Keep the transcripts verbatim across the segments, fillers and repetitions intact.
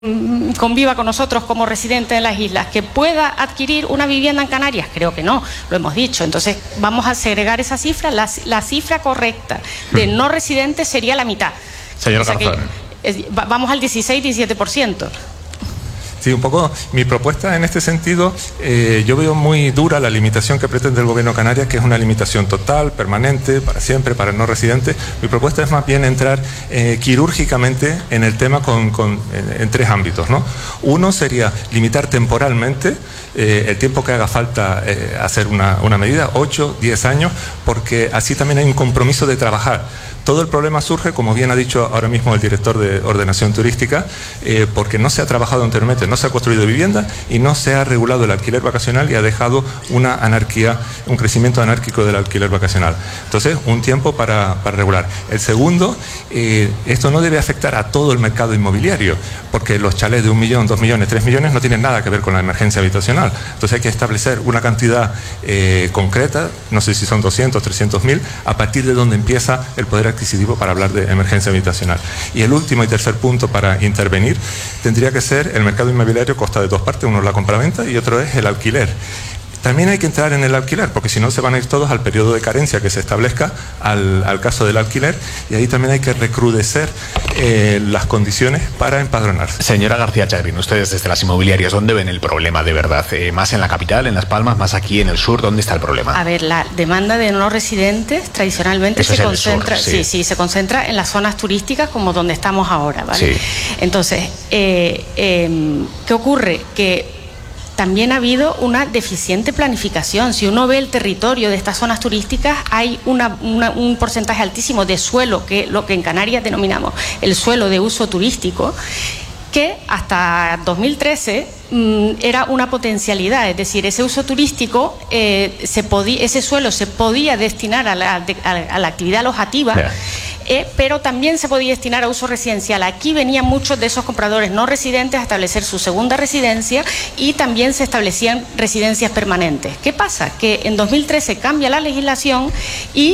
conviva con nosotros como residente de las islas, que pueda adquirir una vivienda en Canarias, creo que no, lo hemos dicho. Entonces vamos a segregar esa cifra. La, la cifra correcta de no residentes sería la mitad. Señor o sea Garzón. que, eh, vamos al dieciséis diecisiete por ciento. Sí, un poco mi propuesta en este sentido, eh, yo veo muy dura la limitación que pretende el Gobierno de Canarias, que es una limitación total, permanente, para siempre, para el no residente. Mi propuesta es más bien entrar eh, quirúrgicamente en el tema con, con, en, en tres ámbitos, ¿no? Uno sería limitar temporalmente eh, el tiempo que haga falta eh, hacer una, una medida, ocho, diez años, porque así también hay un compromiso de trabajar. Todo el problema surge, como bien ha dicho ahora mismo el director de Ordenación Turística, eh, porque no se ha trabajado anteriormente, no se ha construido vivienda y no se ha regulado el alquiler vacacional y ha dejado una anarquía, un crecimiento anárquico del alquiler vacacional. Entonces, un tiempo para, para regular. El segundo, eh, esto no debe afectar a todo el mercado inmobiliario, porque los chalés de un millón, dos millones, tres millones no tienen nada que ver con la emergencia habitacional. Entonces hay que establecer una cantidad eh, concreta, no sé si son doscientos, trescientos mil, a partir de donde empieza el poder adquisitivo para hablar de emergencia habitacional. Y el último y tercer punto para intervenir tendría que ser el mercado inmobiliario, consta de dos partes, uno es la compraventa y otro es el alquiler. También hay que entrar en el alquiler, porque si no se van a ir todos al periodo de carencia que se establezca al, al caso del alquiler, y ahí también hay que recrudecer eh, las condiciones para empadronarse. Señora García Chagrín, ustedes desde las inmobiliarias, ¿dónde ven el problema de verdad? Eh, ¿Más en la capital, en Las Palmas, más aquí en el sur? ¿Dónde está el problema? A ver, la demanda de no residentes tradicionalmente Eso se es concentra, sur, sí. sí, sí, se concentra en las zonas turísticas como donde estamos ahora, ¿vale? Sí. Entonces, eh, eh, ¿qué ocurre? Que también ha habido una deficiente planificación. Si uno ve el territorio de estas zonas turísticas, hay una, una, un porcentaje altísimo de suelo, que lo que en Canarias denominamos el suelo de uso turístico, que hasta dos mil trece mmm, era una potencialidad, es decir, ese uso turístico, eh, se podía, ese suelo se podía destinar a la, a, a la actividad alojativa. Yeah. Eh, pero también se podía destinar a uso residencial. Aquí venían muchos de esos compradores no residentes a establecer su segunda residencia y también se establecían residencias permanentes. ¿Qué pasa? Que en dos mil trece cambia la legislación y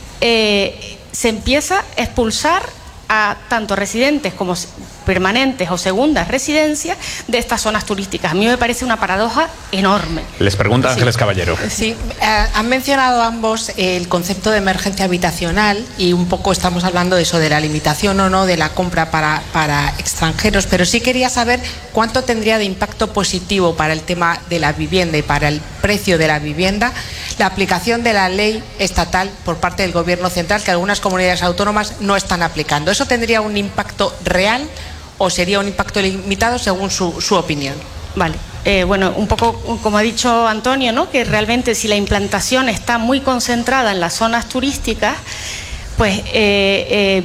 eh, se empieza a expulsar a tanto residentes como permanentes o segundas residencias de estas zonas turísticas. A mí me parece una paradoja enorme. Les pregunta Ángeles sí. Caballero. Sí, eh, han mencionado ambos el concepto de emergencia habitacional y un poco estamos hablando de eso, de la limitación o no de la compra para, para extranjeros, pero sí quería saber cuánto tendría de impacto positivo para el tema de la vivienda y para el precio de la vivienda la aplicación de la ley estatal por parte del Gobierno central, que algunas comunidades autónomas no están aplicando. ¿Eso tendría un impacto real o sería un impacto limitado según su, su opinión? Vale, eh, bueno, un poco como ha dicho Antonio, ¿no? Que realmente si la implantación está muy concentrada en las zonas turísticas, pues eh, eh,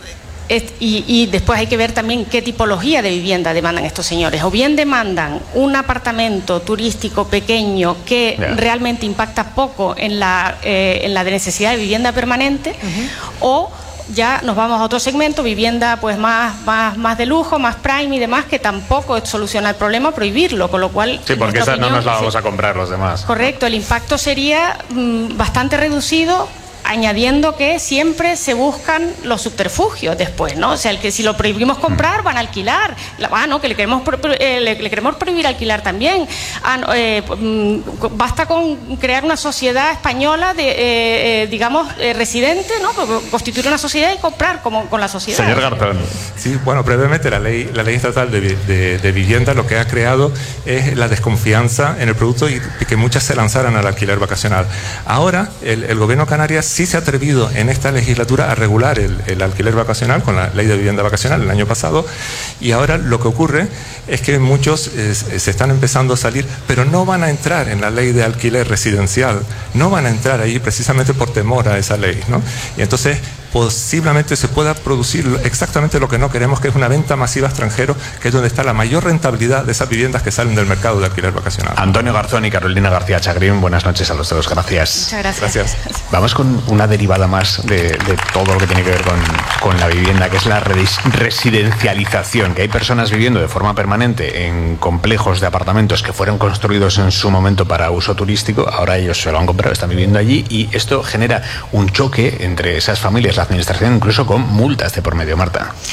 es, y, y después hay que ver también qué tipología de vivienda demandan estos señores. O bien demandan un apartamento turístico pequeño que yeah. realmente impacta poco en la, eh, en la necesidad de vivienda permanente, uh-huh. o ya nos vamos a otro segmento, vivienda pues más, más, más de lujo, más prime y demás, que tampoco soluciona el problema prohibirlo, con lo cual... Sí, porque esa opinión, no nos la vamos sí, a comprar los demás. Correcto, el impacto sería mmm, bastante reducido, añadiendo que siempre se buscan los subterfugios después, ¿no? O sea, el que si lo prohibimos comprar, van a alquilar. Ah, no, que le queremos, eh, le, le queremos prohibir alquilar también. Ah, no, eh, basta con crear una sociedad española de, eh, eh, digamos, eh, residente, ¿no? Constituir una sociedad y comprar como con la sociedad. Señor Garzón. Sí, bueno, brevemente, la ley, la ley estatal de, de, de vivienda lo que ha creado es la desconfianza en el producto y que muchas se lanzaran al alquiler vacacional. Ahora, el, el Gobierno de Canarias sí se ha atrevido en esta legislatura a regular el, el alquiler vacacional con la ley de vivienda vacacional el año pasado, y ahora lo que ocurre es que muchos eh, se están empezando a salir, pero no van a entrar en la ley de alquiler residencial, no van a entrar ahí precisamente por temor a esa ley, ¿no? Y entonces posiblemente se pueda producir exactamente lo que no queremos, que es una venta masiva a extranjeros, que es donde está la mayor rentabilidad de esas viviendas que salen del mercado de alquiler vacacional. Antonio Garzón y Carolina García Chagrín, buenas noches a los dos, gracias. Muchas gracias. gracias. Vamos con una derivada más de, de todo lo que tiene que ver con, con la vivienda, que es la residencialización, que hay personas viviendo de forma permanente en complejos de apartamentos que fueron construidos en su momento para uso turístico, ahora ellos se lo han comprado, están viviendo allí, y esto genera un choque entre esas familias, la administración, incluso con multas de por medio, Marta.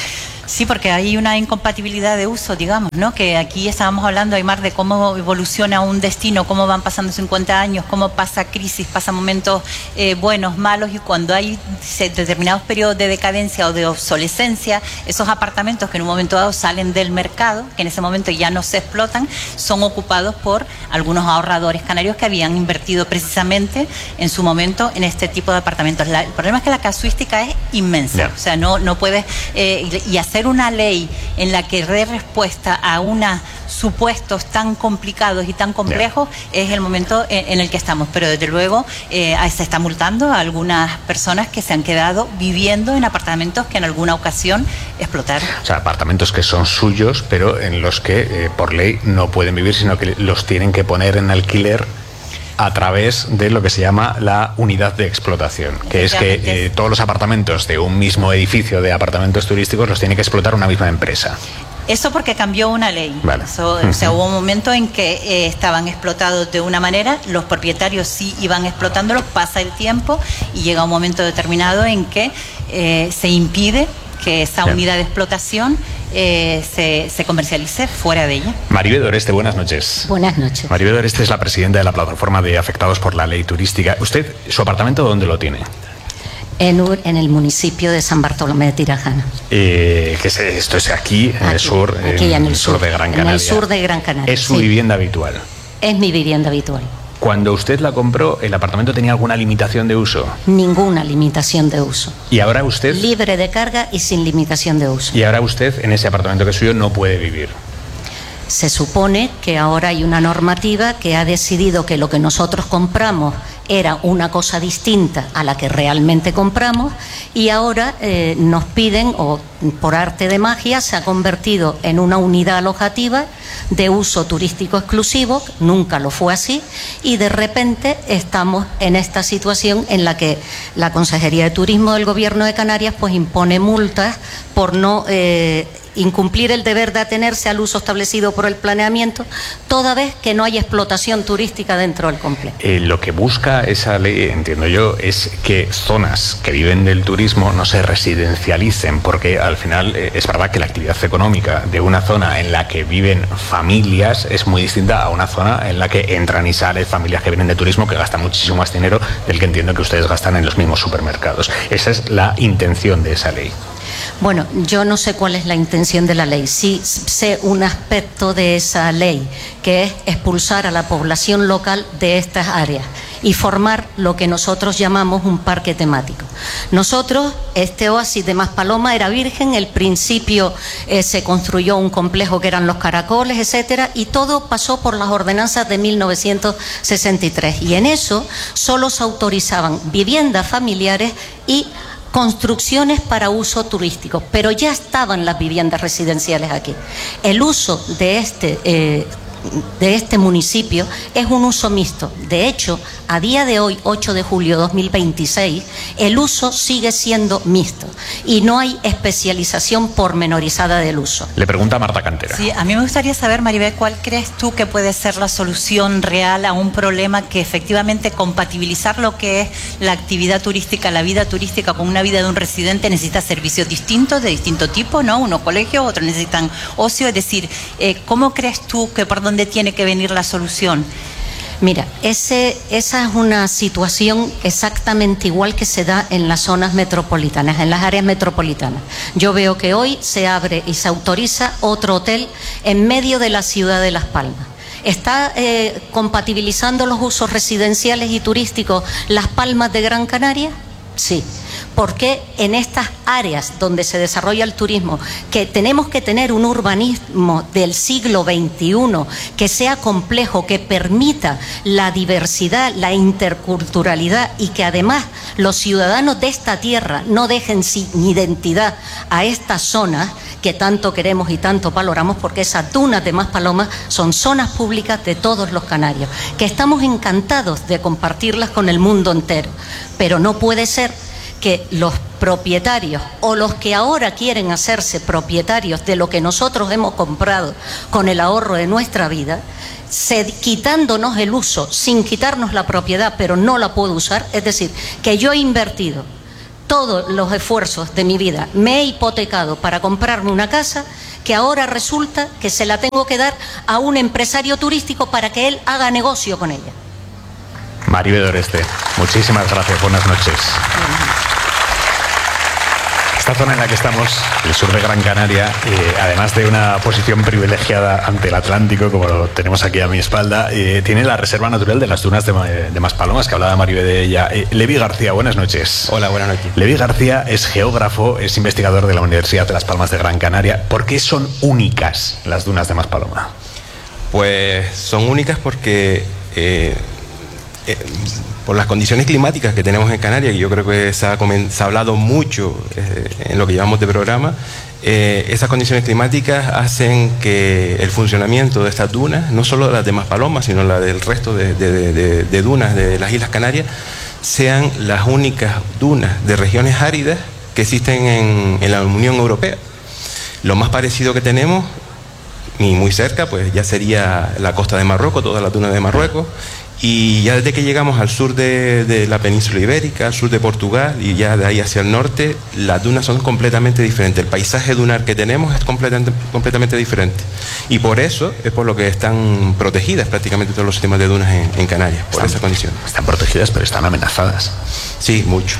Sí, porque hay una incompatibilidad de uso, digamos, ¿no? Que aquí estábamos hablando, Aymar, de cómo evoluciona un destino, cómo van pasando cincuenta años, cómo pasa crisis, pasa momentos eh, buenos, malos, y cuando hay determinados periodos de decadencia o de obsolescencia, esos apartamentos que en un momento dado salen del mercado, que en ese momento ya no se explotan, son ocupados por algunos ahorradores canarios que habían invertido precisamente en su momento en este tipo de apartamentos. La, el problema es que la casuística es inmensa, yeah. O sea, no, no puedes, eh, y hacer una ley en la que dé respuesta a unos supuestos tan complicados y tan complejos, yeah. Es el momento en, en el que estamos, pero desde luego eh, se está multando a algunas personas que se han quedado viviendo en apartamentos que en alguna ocasión explotaron. O sea, apartamentos que son suyos, pero en los que eh, por ley no pueden vivir, sino que los tienen que poner en alquiler a través de lo que se llama la unidad de explotación, que es que eh, todos los apartamentos de un mismo edificio de apartamentos turísticos los tiene que explotar una misma empresa. Eso porque cambió una ley. Vale. Eso, uh-huh. O sea, hubo un momento en que eh, estaban explotados de una manera, los propietarios sí iban explotándolos, pasa el tiempo y llega un momento determinado en que eh, se impide que esa Bien. unidad de explotación eh, se, se comercialice fuera de ella. Maribel Oreste, buenas noches. Buenas noches. Maribel Oreste es la presidenta de la plataforma de afectados por la ley turística. ¿Usted, su apartamento, dónde lo tiene? En, en el municipio de San Bartolomé de Tirajana. Eh, que es, esto es aquí, en aquí, el sur, aquí en, en el sur, sur de Gran Canaria. En el sur de Gran Canaria. ¿Es su sí. vivienda habitual? Es mi vivienda habitual. Cuando usted la compró, ¿el apartamento tenía alguna limitación de uso? Ninguna limitación de uso. ¿Y ahora usted? Libre de carga y sin limitación de uso. ¿Y ahora usted en ese apartamento que es suyo no puede vivir? Se supone que ahora hay una normativa que ha decidido que lo que nosotros compramos era una cosa distinta a la que realmente compramos y ahora eh, nos piden, o por arte de magia, se ha convertido en una unidad alojativa de uso turístico exclusivo, nunca lo fue así, y de repente estamos en esta situación en la que la Consejería de Turismo del Gobierno de Canarias pues impone multas por no eh, incumplir el deber de atenerse al uso establecido por el planeamiento, toda vez que no hay explotación turística dentro del complejo. Eh, lo que busca esa ley, entiendo yo, es que zonas que viven del turismo no se residencialicen, porque al final eh, es verdad que la actividad económica de una zona en la que viven familias es muy distinta a una zona en la que entran y salen familias que vienen de turismo que gastan muchísimo más dinero del que entiendo que ustedes gastan en los mismos supermercados. Esa es la intención de esa ley. Bueno, yo no sé cuál es la intención de la ley. Sí sé un aspecto de esa ley, que es expulsar a la población local de estas áreas y formar lo que nosotros llamamos un parque temático. Nosotros, este oasis de Maspaloma era virgen, al principio eh, se construyó un complejo que eran los caracoles, etcétera, y todo pasó por las ordenanzas de mil novecientos sesenta y tres, y en eso solo se autorizaban viviendas familiares y construcciones para uso turístico, pero ya estaban las viviendas residenciales aquí. El uso de este eh, de este municipio es un uso mixto. De hecho, a día de hoy, ocho de julio de dos mil veintiséis, el uso sigue siendo mixto y no hay especialización pormenorizada del uso. Le pregunta Marta Cantera. Sí, a mí me gustaría saber, Maribel, ¿cuál crees tú que puede ser la solución real a un problema que efectivamente compatibilizar lo que es la actividad turística, la vida turística con una vida de un residente necesita servicios distintos, de distinto tipo, ¿no? Unos colegios, otros necesitan ocio, es decir, eh, ¿cómo crees tú que por dónde tiene que venir la solución? Mira, ese, esa es una situación exactamente igual que se da en las zonas metropolitanas, en las áreas metropolitanas. Yo veo que hoy se abre y se autoriza otro hotel en medio de la ciudad de Las Palmas. ¿Está eh, compatibilizando los usos residenciales y turísticos Las Palmas de Gran Canaria? Sí. Porque en estas áreas donde se desarrolla el turismo, que tenemos que tener un urbanismo del siglo veintiuno que sea complejo, que permita la diversidad, la interculturalidad y que además los ciudadanos de esta tierra no dejen sin identidad a estas zonas que tanto queremos y tanto valoramos, porque esas dunas de Maspalomas son zonas públicas de todos los canarios, que estamos encantados de compartirlas con el mundo entero, pero no puede ser que los propietarios o los que ahora quieren hacerse propietarios de lo que nosotros hemos comprado con el ahorro de nuestra vida, se, quitándonos el uso, sin quitarnos la propiedad, pero no la puedo usar, es decir, que yo he invertido todos los esfuerzos de mi vida me he hipotecado para comprarme una casa, que ahora resulta que se la tengo que dar a un empresario turístico para que él haga negocio con ella. Maribel Oreste, muchísimas gracias, buenas noches. Esta zona en la que estamos, el sur de Gran Canaria, eh, además de una posición privilegiada ante el Atlántico, como lo tenemos aquí a mi espalda, eh, tiene la Reserva Natural de las Dunas de, de Maspalomas, que hablaba Maribel de ella. Eh, Levi García, buenas noches. Hola, buenas noches. Levi García es geógrafo, es investigador de la Universidad de Las Palmas de Gran Canaria. ¿Por qué son únicas las dunas de Maspaloma? Pues son únicas porque... Eh, Eh, por las condiciones climáticas que tenemos en Canarias, y yo creo que se ha, se ha hablado mucho eh, en lo que llevamos de programa, eh, esas condiciones climáticas hacen que el funcionamiento de estas dunas, no solo las de Maspalomas, sino la del resto de, de, de, de dunas de las Islas Canarias, sean las únicas dunas de regiones áridas que existen en, en la Unión Europea. Lo más parecido que tenemos, y muy cerca, pues ya sería la costa de Marruecos, todas las dunas de Marruecos. Y ya desde que llegamos al sur de, de la península ibérica, al sur de Portugal y ya de ahí hacia el norte, las dunas son completamente diferentes. El paisaje dunar que tenemos es completamente, completamente diferente. Y por eso es por lo que están protegidas prácticamente todos los sistemas de dunas en, en Canarias, por están, esa condición. Están protegidas, pero están amenazadas. Sí, mucho.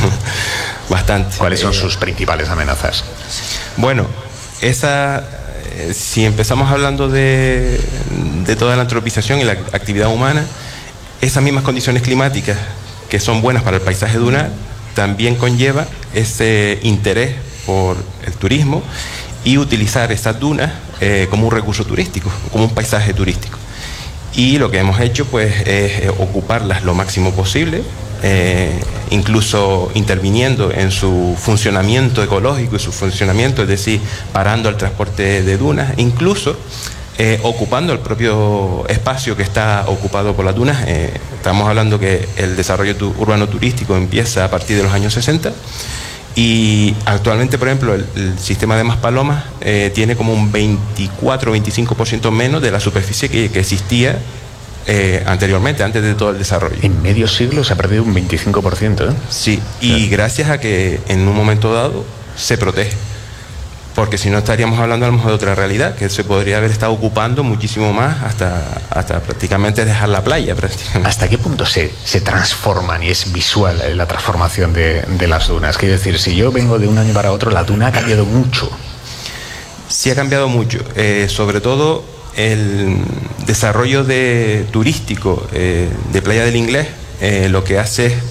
Bastante. ¿Cuáles son eh, sus principales amenazas? Bueno, esa... eh, si empezamos hablando de, de toda la antropización y la actividad humana, esas mismas condiciones climáticas que son buenas para el paisaje dunar también conlleva ese interés por el turismo y utilizar esas dunas eh, como un recurso turístico, como un paisaje turístico. Y lo que hemos hecho pues es ocuparlas lo máximo posible, eh, incluso interviniendo en su funcionamiento ecológico y su funcionamiento, es decir, parando el transporte de dunas, incluso Eh, ocupando el propio espacio que está ocupado por las dunas. Eh, estamos hablando que el desarrollo tu, urbano turístico empieza a partir de los años sesenta y actualmente, por ejemplo, el, el sistema de Maspalomas eh, tiene como un veinticuatro o veinticinco por ciento menos de la superficie que, que existía eh, anteriormente, antes de todo el desarrollo. En medio siglo se ha perdido un veinticinco por ciento, ¿eh? Sí, y gracias a que en un momento dado se protege. Porque si no estaríamos hablando a lo mejor de otra realidad, que se podría haber estado ocupando muchísimo más hasta, hasta prácticamente dejar la playa. Prácticamente. ¿Hasta qué punto se, se transforman y es visual la transformación de, de las dunas? Quiero decir, si yo vengo de un año para otro, la duna ha cambiado mucho. Sí ha cambiado mucho, eh, sobre todo el desarrollo de, turístico eh, de Playa del Inglés, eh, lo que hace es, eh,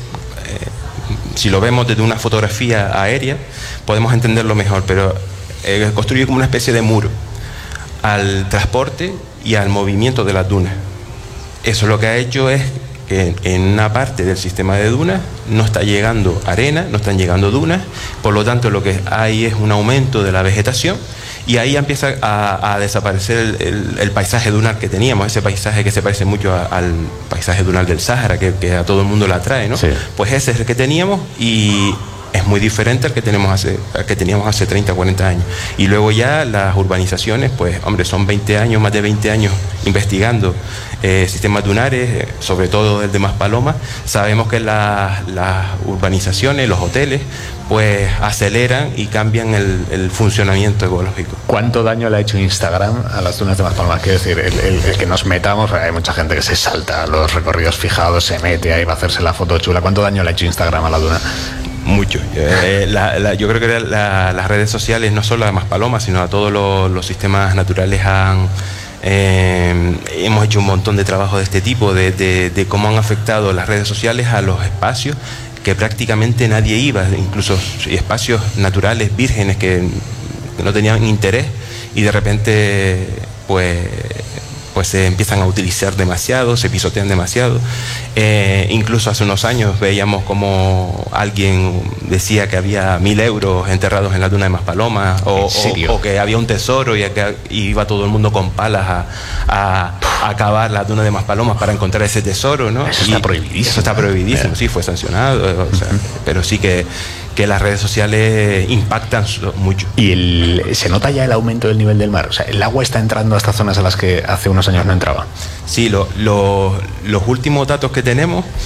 si lo vemos desde una fotografía aérea, podemos entenderlo mejor, pero Eh, construye como una especie de muro al transporte y al movimiento de las dunas. Eso lo que ha hecho es que en una parte del sistema de dunas no está llegando arena, no están llegando dunas, por lo tanto lo que hay es un aumento de la vegetación y ahí empieza a, a desaparecer el, el, el paisaje dunar que teníamos, ese paisaje que se parece mucho a, al paisaje dunar del Sáhara, que, que a todo el mundo le atrae, ¿no? Sí. Pues ese es el que teníamos y es muy diferente al que tenemos hace, al que teníamos hace treinta, cuarenta años. Y luego ya las urbanizaciones, pues hombre, son veinte años, más de veinte años investigando eh, sistemas dunares, eh, sobre todo el de Maspalomas. Sabemos que la, las urbanizaciones, los hoteles, pues aceleran y cambian el, el funcionamiento ecológico. ¿Cuánto daño le ha hecho Instagram a las dunas de Maspalomas? Quiero decir, el, el, el que nos metamos, hay mucha gente que se salta los recorridos fijados, se mete ahí va a hacerse la foto chula. ¿Cuánto daño le ha hecho Instagram a la duna? Mucho. Eh, la, la, yo creo que la, las redes sociales, no solo a Maspalomas, sino a todos los, los sistemas naturales, han, eh, hemos hecho un montón de trabajo de este tipo, de, de, de cómo han afectado las redes sociales a los espacios que prácticamente nadie iba, incluso espacios naturales, vírgenes, que no tenían interés y de repente pues... pues se empiezan a utilizar demasiado, se pisotean demasiado. Eh, incluso hace unos años veíamos como alguien decía que había mil euros enterrados en la duna de Maspalomas, o, o, o que había un tesoro y, que, y iba todo el mundo con palas a, a, a cavar la duna de Maspalomas para encontrar ese tesoro, ¿no? Eso y está prohibidísimo. Eso está prohibidísimo, sí, fue sancionado, o sea, pero sí que... que las redes sociales impactan mucho. ¿Y el, se nota ya el aumento del nivel del mar? O sea, ¿el agua está entrando a estas zonas a las que hace unos años no entraba? Sí, lo, lo, los últimos datos que tenemos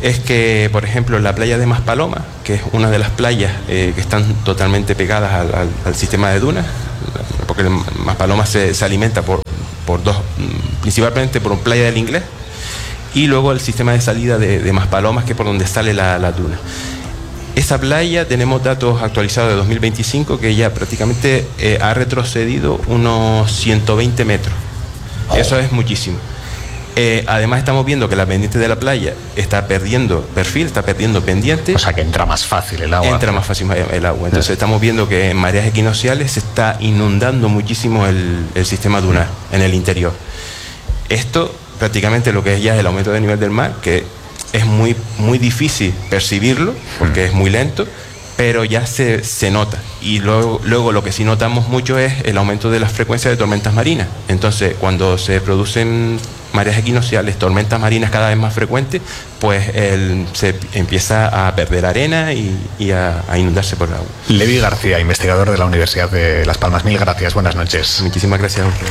es que, por ejemplo, la playa de Maspalomas, que es una de las playas eh, que están totalmente pegadas al, al, al sistema de dunas, porque Maspalomas se, se alimenta por, por dos, principalmente por una playa del Inglés, y luego el sistema de salida de, de Maspalomas, que es por donde sale la, la duna. Esa playa, tenemos datos actualizados de dos mil veinticinco, que ya prácticamente eh, ha retrocedido unos ciento veinte metros. Oh. Eso es muchísimo. Eh, además estamos viendo que la pendiente de la playa está perdiendo perfil, está perdiendo pendiente. O sea que entra más fácil el agua. Entra más fácil el agua. Entonces sí. estamos viendo que en mareas equinocciales se está inundando muchísimo el, el sistema dunar en el interior. Esto prácticamente lo que es ya el aumento del nivel del mar, que es muy, muy difícil percibirlo porque mm. es muy lento, pero ya se, se nota. Y luego, luego lo que sí notamos mucho es el aumento de las frecuencias de tormentas marinas. Entonces, cuando se producen mareas equinocciales, tormentas marinas cada vez más frecuentes, pues el, se empieza a perder arena y, y a, a inundarse por el agua. Levi García, investigador de la Universidad de Las Palmas. Mil gracias, buenas noches. Muchísimas gracias a usted.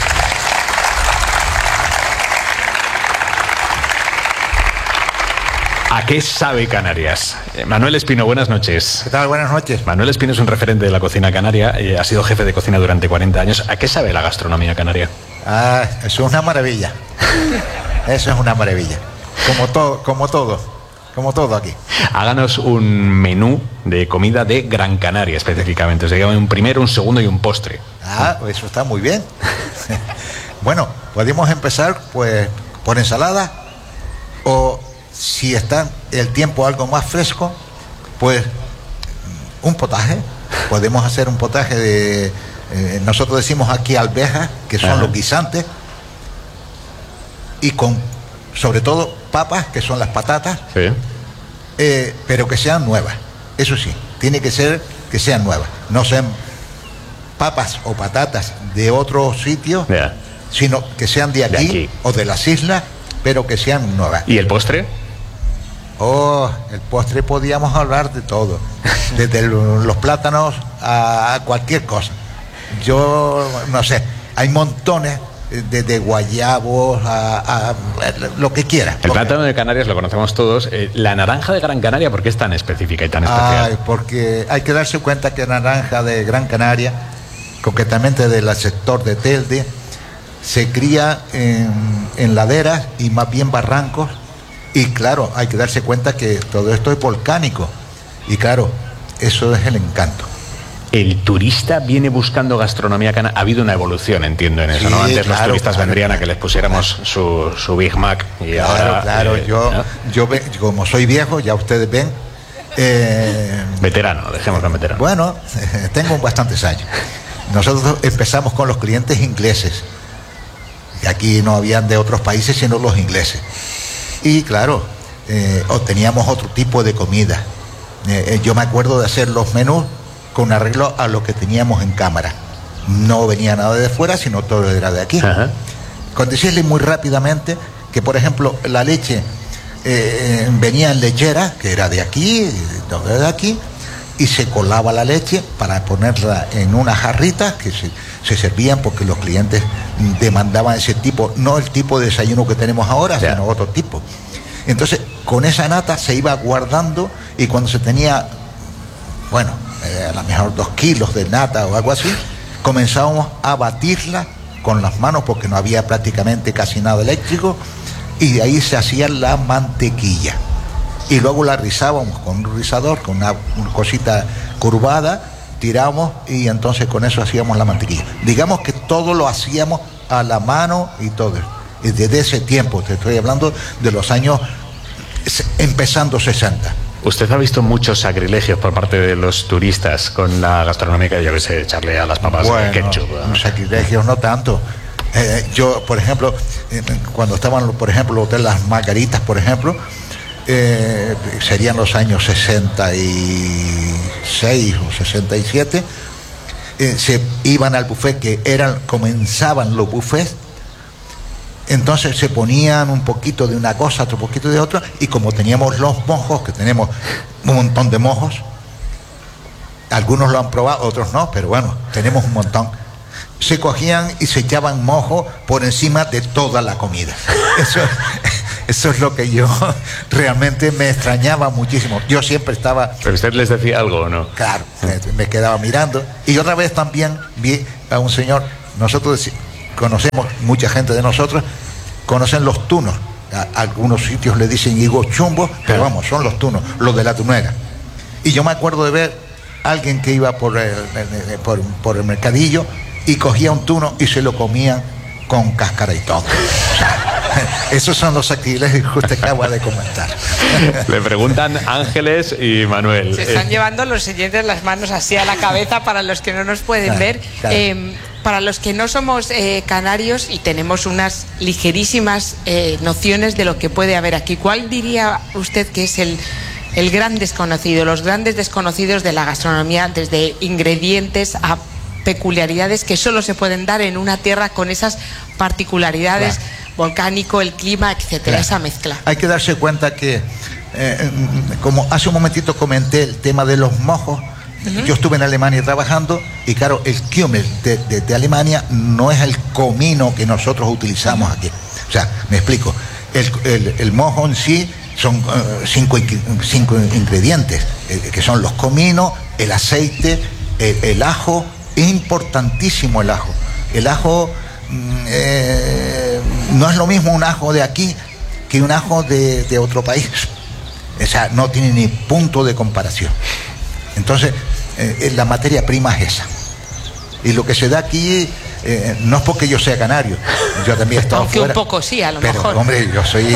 ¿A qué sabe Canarias? Manuel Espino, buenas noches. ¿Qué tal? Buenas noches. Manuel Espino es un referente de la cocina canaria, eh, ha sido jefe de cocina durante cuarenta años. ¿A qué sabe la gastronomía canaria? Ah, eso es una maravilla. Eso es una maravilla. Como todo, como todo, como todo aquí. Háganos un menú de comida de Gran Canaria específicamente. O sea, un primero, un segundo y un postre. Ah, eso está muy bien. Bueno, podemos empezar pues por ensalada, o si está el tiempo algo más fresco, pues un potaje. Podemos hacer un potaje de, eh, nosotros decimos aquí alvejas, que son Ajá. los guisantes, y con, sobre todo, papas, que son las patatas, sí. eh, pero que sean nuevas. Eso sí, tiene que ser que sean nuevas. No sean papas o patatas de otro sitio, yeah. sino que sean de aquí, de aquí o de las islas, pero que sean nuevas. ¿Y el postre? Oh, el postre podíamos hablar de todo, desde los plátanos a cualquier cosa. Yo no sé, hay montones, desde guayabos a, a, a lo que quiera. El plátano de Canarias lo conocemos todos. Eh, la naranja de Gran Canaria, ¿por qué es tan específica y tan especial? Ay, porque hay que darse cuenta que la naranja de Gran Canaria, concretamente del sector de Telde, se cría en, en laderas y más bien barrancos. Y claro, hay que darse cuenta que todo esto es volcánico. Y claro, eso es el encanto. El turista viene buscando gastronomía canaria. Ha habido una evolución, entiendo, en eso, sí, ¿no? Antes claro, los turistas claro, vendrían claro, a que les pusiéramos su, su Big Mac y claro, ahora... Claro, eh, yo, ¿no? yo ve, como soy viejo, ya ustedes ven... Eh, veterano, dejémoslo en veterano. Bueno, eh, tengo bastantes años. Nosotros empezamos con los clientes ingleses. Y aquí no habían de otros países, sino los ingleses. Y claro, eh, teníamos otro tipo de comida. Eh, yo me acuerdo de hacer los menús con arreglo a lo que teníamos en cámara. No venía nada de fuera, sino todo era de aquí. Ajá. Con decirle muy rápidamente que, por ejemplo, la leche eh, venía en lechera, que era de aquí, todo era de aquí, y se colaba la leche para ponerla en unas jarritas que se, se servían porque los clientes demandaban ese tipo, no el tipo de desayuno que tenemos ahora, yeah. sino otro tipo. Entonces, con esa nata se iba guardando, y cuando se tenía, bueno, eh, a lo mejor dos kilos de nata o algo así, comenzábamos a batirla con las manos porque no había prácticamente casi nada eléctrico, y de ahí se hacía la mantequilla. Y luego la rizábamos con un rizador, con una, una cosita curvada, tiramos y entonces con eso hacíamos la mantequilla. Digamos que todo lo hacíamos a la mano y todo. Y desde ese tiempo, te estoy hablando de los años empezando sesenta. Usted ha visto muchos sacrilegios por parte de los turistas con la gastronomía, que yo que sé, echarle a las papas bueno, ketchup. ¿no? Sacrilegios no tanto. Eh, yo, por ejemplo, eh, cuando estaban, por ejemplo, los hoteles Las Margaritas, por ejemplo, Eh, serían los años sesenta y seis o sesenta y siete, eh, se iban al buffet, que eran, comenzaban los buffets, entonces se ponían un poquito de una cosa, otro poquito de otra, y como teníamos los mojos, que tenemos un montón de mojos, algunos lo han probado, otros no, pero bueno, tenemos un montón, se cogían y se echaban mojo por encima de toda la comida. Eso, eso es lo que yo realmente me extrañaba muchísimo. Yo siempre estaba... ¿Pero usted les decía algo o no? Claro, me, me quedaba mirando. Y otra vez también vi a un señor, nosotros conocemos, mucha gente de nosotros, conocen los tunos. A algunos sitios le dicen higo chumbo, pero vamos, son los tunos, los de la tunera. Y yo me acuerdo de ver a alguien que iba por el, por, por el mercadillo y cogía un tuno y se lo comían con cáscara y todo. O sea, esos son los sacrilegios que usted acaba de comentar. Le preguntan Ángeles y Manuel. Se están eh. llevando los siguientes las manos así a la cabeza para los que no nos pueden claro, ver. Claro. Eh, para los que no somos eh, canarios y tenemos unas ligerísimas eh, nociones de lo que puede haber aquí, ¿cuál diría usted que es el, el gran desconocido, los grandes desconocidos de la gastronomía, desde ingredientes a peculiaridades que solo se pueden dar en una tierra con esas particularidades, claro. volcánico, el clima, etcétera, claro. esa mezcla? Hay que darse cuenta que, eh, como hace un momentito comenté el tema de los mojos, uh-huh. yo estuve en Alemania trabajando y claro, el Kümmel de, de, de Alemania no es el comino que nosotros utilizamos uh-huh. aquí. O sea, me explico, el, el, el mojo en sí son uh, cinco, cinco ingredientes, eh, que son los cominos, el aceite, el, el ajo. Es importantísimo el ajo. El ajo eh, no es lo mismo un ajo de aquí que un ajo de, de otro país. O sea, no tiene ni punto de comparación. Entonces, eh, la materia prima es esa. Y lo que se da aquí, eh, no es porque yo sea canario, yo también he estado Aunque fuera. Un poco sí, a lo pero, mejor. Hombre, yo soy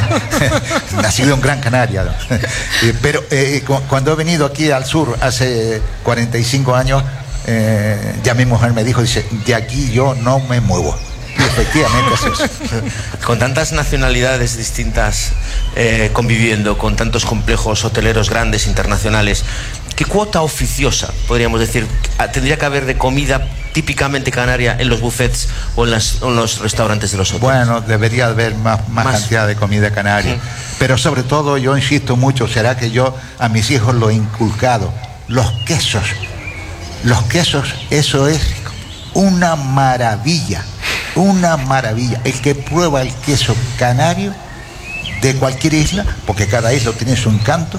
nacido en Gran Canaria. Pero eh, cuando he venido aquí al sur hace cuarenta y cinco años, Eh, ya mi mujer me dijo, dice, de aquí yo no me muevo. Y efectivamente es eso. Con tantas nacionalidades distintas eh, conviviendo, con tantos complejos hoteleros grandes, internacionales, ¿qué cuota oficiosa, podríamos decir, tendría que haber de comida típicamente canaria en los buffets o en, las, en los restaurantes de los hoteles? Bueno, debería haber más, más, más. cantidad de comida canaria. Sí. Pero sobre todo, yo insisto mucho, será que yo a mis hijos lo he inculcado, los quesos. Los quesos, eso es una maravilla, una maravilla. El que prueba el queso canario de cualquier isla, porque cada isla tiene su encanto,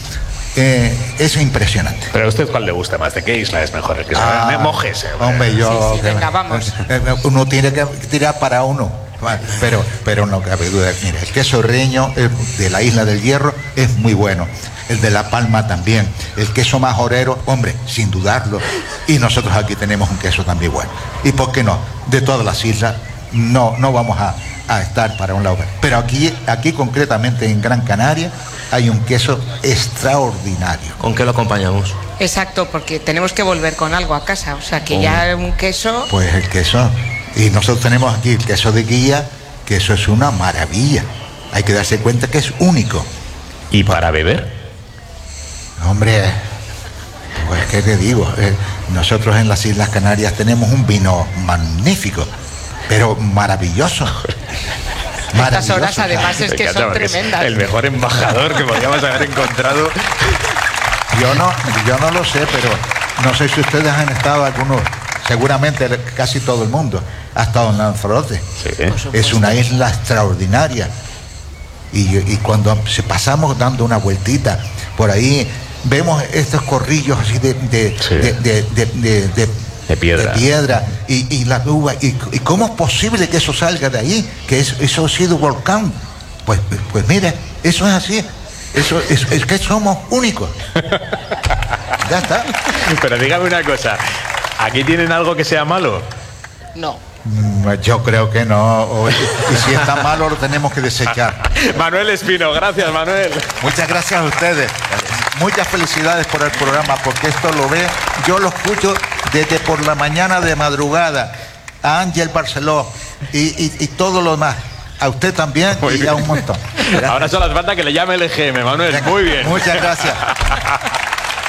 eh, es impresionante. ¿Pero a usted cuál le gusta más? ¿De qué isla es mejor el queso? Ah, me mojese. Hombre, yo... Sí, sí, venga, vamos. Uno tiene que tirar para uno, pero, pero no cabe duda. Mira, el queso reño de la Isla del Hierro es muy bueno. El de La Palma también, el queso majorero, hombre, sin dudarlo. Y nosotros aquí tenemos un queso también bueno. ¿Y por qué no? De todas las islas no, no vamos a, a estar para un lado. Pero aquí, aquí concretamente en Gran Canaria hay un queso extraordinario. ¿Con qué lo acompañamos? Exacto, porque tenemos que volver con algo a casa. O sea que oh. ya un queso... Pues el queso. Y nosotros tenemos aquí el queso de guía, que eso es una maravilla. Hay que darse cuenta que es único. ¿Y para beber? Hombre, pues qué te digo, eh, nosotros en las Islas Canarias tenemos un vino magnífico, pero maravilloso. Estas horas además es que son tremendas. Es el mejor embajador que podríamos haber encontrado. Yo no, yo no lo sé, pero no sé si ustedes han estado algunos, seguramente casi todo el mundo ha estado en Lanzarote. Sí. Es una isla extraordinaria. Y, y cuando se pasamos dando una vueltita por ahí, vemos estos corrillos así de, de, sí. de, de, de, de, de, de piedra, de piedra y, y la uva. Y, ¿Y cómo es posible que eso salga de ahí? Que es, eso ha sido volcán. Pues, pues mire, eso es así. Eso es, es que somos únicos. Ya está. Pero dígame una cosa, ¿aquí tienen algo que sea malo? No. Yo creo que no. Y si está malo lo tenemos que desechar. Manuel Espino, gracias Manuel. Muchas gracias a ustedes. Muchas felicidades por el programa, porque esto lo ve, yo lo escucho desde por la mañana de madrugada, a Ángel Barceló y, y, y todo lo demás. A usted también muy y bien. A un montón. Gracias. Ahora solo hace falta que le llame el E G M, Manuel. Venga, muy bien. Muchas gracias.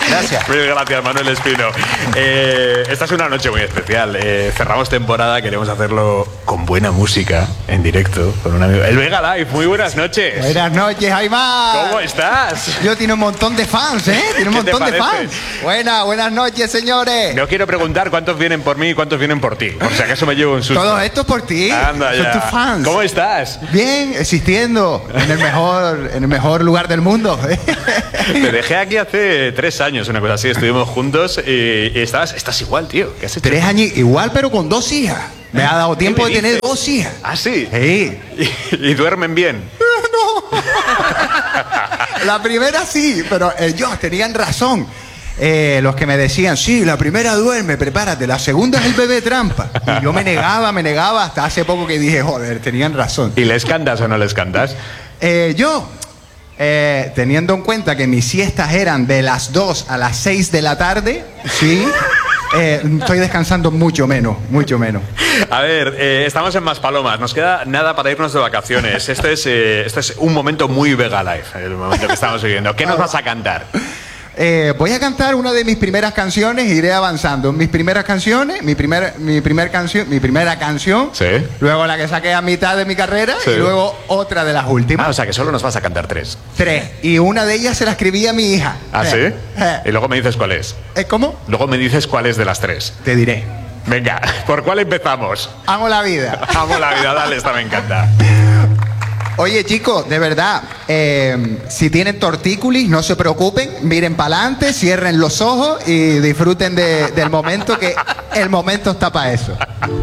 Gracias. Mil gracias, Manuel Espino. Eh, esta es una noche muy especial. Eh, cerramos temporada, queremos hacerlo con buena música, en directo, con un amigo. El Vega Live, muy buenas noches. Buenas noches, Aymar. ¿Cómo estás? Yo tiene un montón de fans, ¿eh? Tiene un ¿Qué te montón de parece? fans. Buenas, buenas noches, señores. No quiero preguntar cuántos vienen por mí y cuántos vienen por ti. O sea, que eso me llevo un susto. Todo esto por ti. Anda Son ya. tus fans. ¿Cómo estás? Bien, existiendo en el mejor, en el mejor lugar del mundo. Te dejé aquí hace tres años, una cosa así. Estuvimos juntos y, y estabas, estás igual, tío. ¿Qué has hecho? Tres años, igual, pero con dos hijas. Me ha dado tiempo de tener dos hijas. ¿Ah, sí? Sí. ¿Y, y duermen bien? No. La primera sí, pero ellos tenían razón. Eh, los que me decían, sí, la primera duerme, prepárate, la segunda es el bebé trampa. Y yo me negaba, me negaba, hasta hace poco que dije, joder, tenían razón. ¿Y les cantas o no les cantas? Eh, yo, eh, teniendo en cuenta que mis siestas eran de las dos a las seis de la tarde, sí, eh, estoy descansando mucho menos, mucho menos. A ver, eh, estamos en Maspalomas, nos queda nada para irnos de vacaciones. Esto es, eh, esto es un momento muy Vega Life, el momento que estamos viviendo. ¿Qué nos vas a cantar? Eh, voy a cantar una de mis primeras canciones e iré avanzando. Mis primeras canciones, mi, primer, mi, primer canción, mi primera canción, sí. Luego la que saqué a mitad de mi carrera, sí. Y luego otra de las últimas. Ah, o sea que solo nos vas a cantar tres. Tres. Y una de ellas se la escribí a mi hija. ¿Ah, sí? Eh, eh. Y luego me dices cuál es. ¿Eh, ¿Cómo? Luego me dices cuál es de las tres. Te diré. Venga, ¿por cuál empezamos? Amo la vida. Amo la vida, dale, esta me encanta. Oye, chicos, de verdad, eh, si tienen tortícolis, no se preocupen, miren para adelante, cierren los ojos y disfruten de, del momento, que el momento está para eso.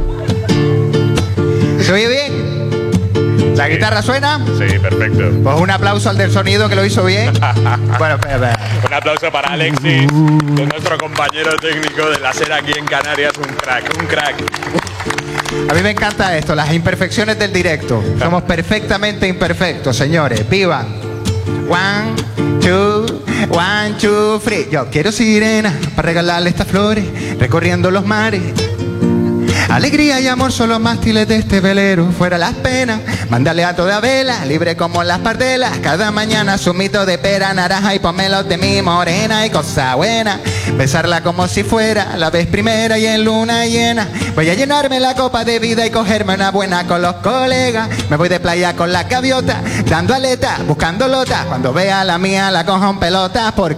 ¿Se oye bien? ¿La guitarra suena? Sí, perfecto. Pues un aplauso al del sonido que lo hizo bien. Bueno, espera, espera. Un aplauso para Alexis, que es nuestro compañero técnico de la SER aquí en Canarias, un crack, un crack. A mí me encanta esto, las imperfecciones del directo. Somos perfectamente imperfectos, señores. ¡Viva! One, two, one, two, three. Yo quiero sirena para regalarle estas flores, recorriendo los mares. Alegría y amor son los mástiles de este velero. Fuera las penas, mándale a toda vela, libre como las pardelas. Cada mañana zumito de pera, naranja y pomelos de mi morena. Y cosa buena, besarla como si fuera la vez primera y en luna llena. Voy a llenarme la copa de vida y cogerme una buena con los colegas. Me voy de playa con la gaviota, dando aleta, buscando lota. Cuando vea la mía la cojo en pelota porque